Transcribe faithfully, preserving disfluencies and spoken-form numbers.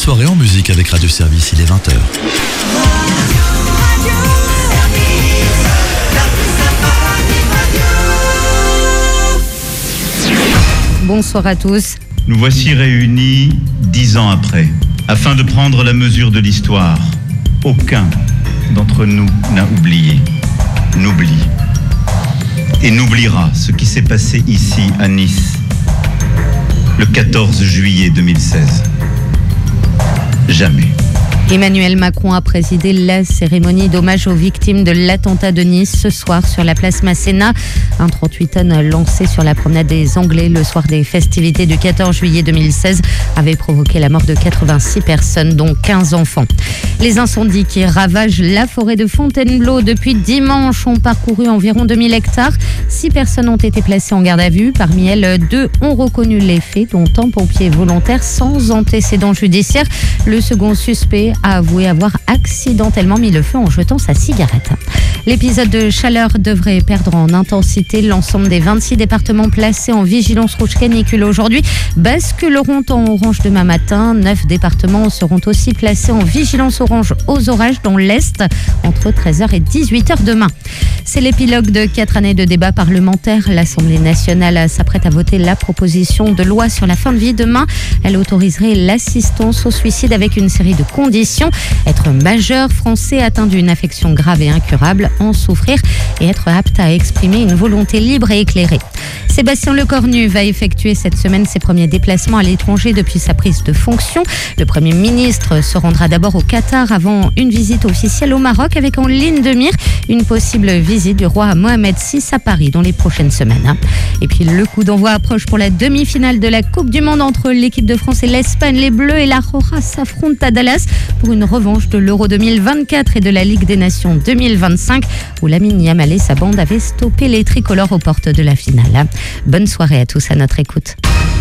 soirée en musique avec Radio Service, il est vingt heures. Bonsoir à tous. Nous voici réunis dix ans après, afin de prendre la mesure de l'histoire. Aucun d'entre nous n'a oublié, n'oublie et n'oubliera ce qui s'est passé ici à Nice le quatorze juillet deux mille seize. Jamais. Emmanuel Macron a présidé la cérémonie d'hommage aux victimes de l'attentat de Nice ce soir sur la place Masséna. Un trente-huit tonnes lancé sur la promenade des Anglais le soir des festivités du quatorze juillet deux mille seize avait provoqué la mort de quatre-vingt-six personnes, dont quinze enfants. Les incendies qui ravagent la forêt de Fontainebleau depuis dimanche ont parcouru environ deux mille hectares. Six personnes ont été placées en garde à vue. Parmi elles, deux ont reconnu les faits, dont un pompier volontaire sans antécédent judiciaire. Le second suspect a avoué avoir accidentellement mis le feu en jetant sa cigarette. L'épisode de chaleur devrait perdre en intensité. L'ensemble des vingt-six départements placés en vigilance rouge canicule aujourd'hui basculeront en orange demain matin. Neuf départements seront aussi placés en vigilance orange aux orages dans l'Est entre treize heures et dix-huit heures demain. C'est l'épilogue de quatre années de débat parlementaire. L'Assemblée nationale s'apprête à voter la proposition de loi sur la fin de vie demain. Elle autoriserait l'assistance au suicide avec une série de conditions. Être majeur, français, atteint d'une affection grave et incurable, en souffrir et être apte à exprimer une volonté libre et éclairée. Sébastien Lecornu va effectuer cette semaine ses premiers déplacements à l'étranger depuis sa prise de fonction. Le Premier ministre se rendra d'abord au Qatar avant une visite officielle au Maroc avec en ligne de mire une possible visite du roi Mohamed six à Paris dans les prochaines semaines. Et puis le coup d'envoi approche pour la demi-finale de la Coupe du Monde entre l'équipe de France et l'Espagne. Les Bleus et la Roja s'affrontent à Dallas pour une revanche de l'Euro deux mille vingt-quatre et de la Ligue des Nations deux mille vingt-cinq où Lamine Yamal et sa bande avaient stoppé les tricolores aux portes de la finale. Bonne soirée à tous à notre écoute.